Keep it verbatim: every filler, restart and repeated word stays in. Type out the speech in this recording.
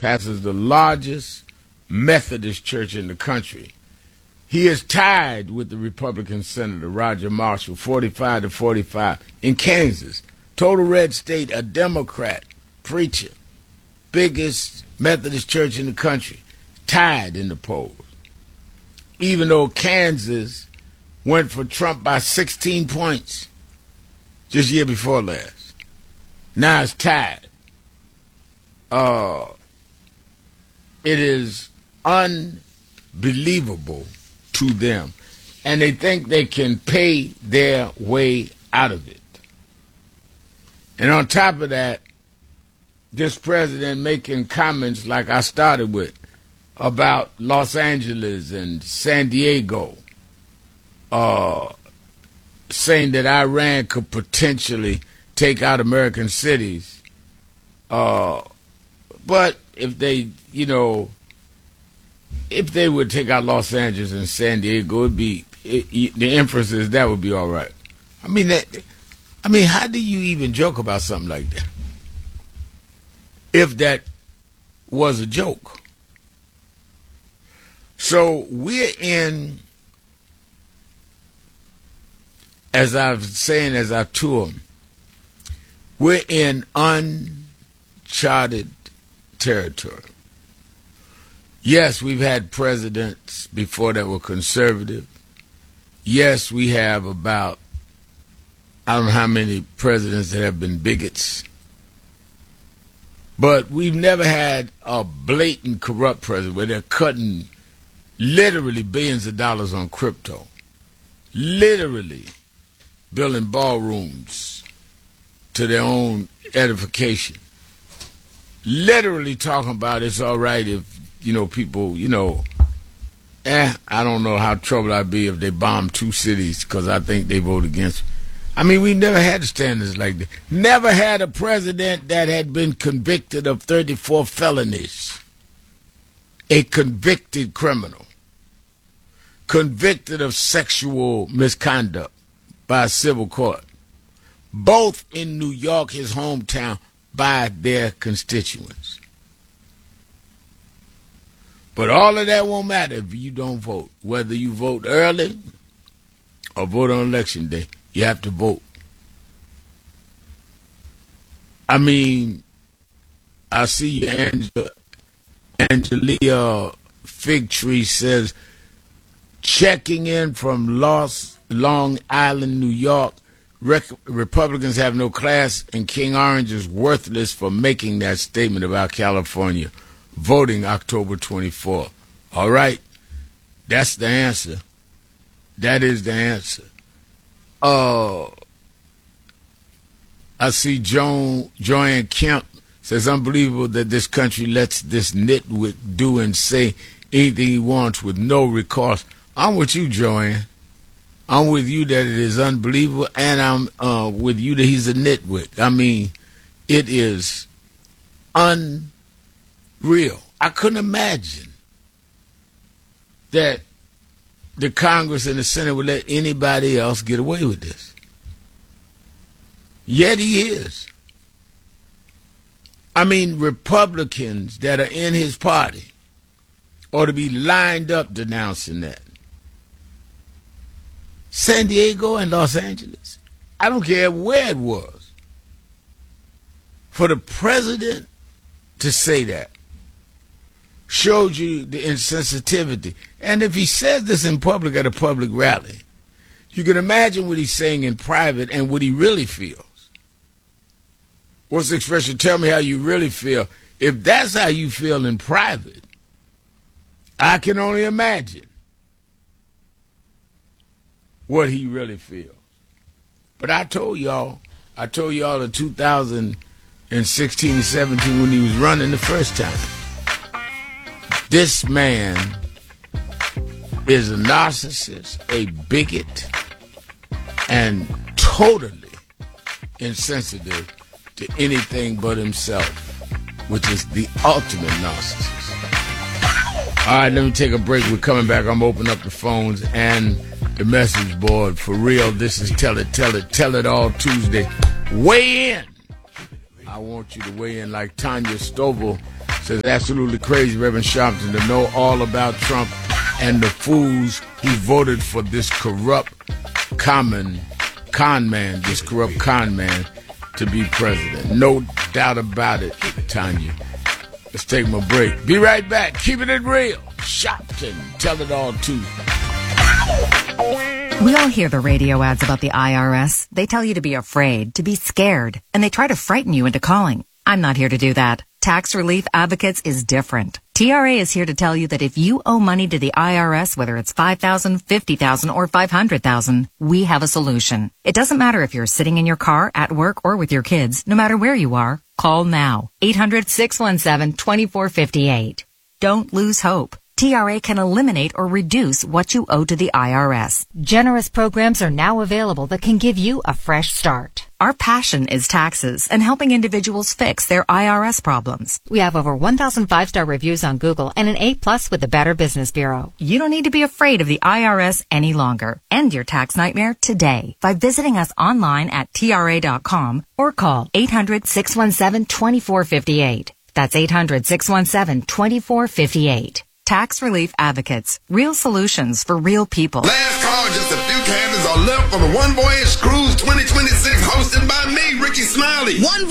pastors the largest Methodist church in the country. He is tied with the Republican Senator Roger Marshall, forty-five to forty-five, in Kansas. Total red state, a Democrat preacher, biggest Methodist church in the country, tied in the polls. Even though Kansas went for Trump by sixteen points just year before last. Now it's tied. Uh, it is unbelievable to them. And they think they can pay their way out of it. And on top of that, this president making comments like I started with about Los Angeles and San Diego, uh, saying that Iran could potentially take out American cities. Uh, but if they, you know, if they would take out Los Angeles and San Diego, it'd be it, it, the inference is that would be all right. I mean, that, I mean, how do you even joke about something like that? If that was a joke. So we're in, as I've saying as I tour, we're in uncharted territory. Yes, we've had presidents before that were conservative. Yes, we have about, I don't know how many presidents that have been bigots. But we've never had a blatant corrupt president where they're cutting literally billions of dollars on crypto. Literally building ballrooms to their own edification. Literally talking about it's all right if, you know, people, you know, eh, I don't know how troubled I'd be if they bombed two cities because I think they vote against. I mean, we never had standards like that. Never had a president that had been convicted of thirty-four felonies. A convicted criminal. Convicted of sexual misconduct by a civil court. Both in New York, his hometown, by their constituents. But all of that won't matter if you don't vote. Whether you vote early or vote on election day, you have to vote. I mean, I see Angela, Angelia Fig Tree says, checking in from Los, Long Island, New York, Rec- Republicans have no class, and King Orange is worthless for making that statement about California voting October twenty-fourth. All right, that's the answer. That is the answer. Uh, I see Joan, Joanne Kemp says, unbelievable that this country lets this nitwit do and say anything he wants with no recourse. I'm with you, Joanne. I'm with you that it is unbelievable, and I'm uh, with you that he's a nitwit. I mean, it is unreal. I couldn't imagine that the Congress and the Senate would let anybody else get away with this. Yet he is. I mean, Republicans that are in his party ought to be lined up denouncing that. San Diego and Los Angeles, I don't care where it was, for the president to say that showed you the insensitivity. And if he says this in public at a public rally, you can imagine what he's saying in private and what he really feels. What's the expression? Tell me how you really feel. If that's how you feel in private, I can only imagine what he really feels. But I told y'all, I told y'all in two thousand sixteen, seventeen when he was running the first time, this man is a narcissist, a bigot, and totally insensitive to anything but himself, which is the ultimate narcissist. All right, let me take a break. We're coming back. I'm opening up the phones and the message board. For real, this is Tell It, Tell It, Tell It All Tuesday. Weigh in. I want you to weigh in like Tanya Stovall Says absolutely crazy, Reverend Sharpton, to know all about Trump and the fools who voted for this corrupt common con man, this corrupt con man to be president. No doubt about it, Tanya. Let's take my break. Be right back. Keeping it real. Sharpton. Tell it all too. We all hear the radio ads about the I R S. They tell you to be afraid, to be scared, and they try to frighten you into calling. I'm not here to do that. Tax Relief Advocates is different. T R A is here to tell you that if you owe money to the I R S, whether it's five thousand dollars, fifty thousand dollars, or five hundred thousand dollars, we have a solution. It doesn't matter if you're sitting in your car, at work, or with your kids. No matter where you are, call now. eight hundred, six one seven, two four five eight. Don't lose hope. T R A can eliminate or reduce what you owe to the I R S. Generous programs are now available that can give you a fresh start. Our passion is taxes and helping individuals fix their I R S problems. We have over one thousand five-star reviews on Google and an A plus with the Better Business Bureau. You don't need to be afraid of the I R S any longer. End your tax nightmare today by visiting us online at T R A dot com or call eight hundred, six one seven, two four five eight. That's eight hundred, six one seven, two four five eight. Tax Relief Advocates. Real solutions for real people. Last call, just a few candidates are left for the One Voyage Cruise twenty twenty-six hosted by me, Ricky Smiley. One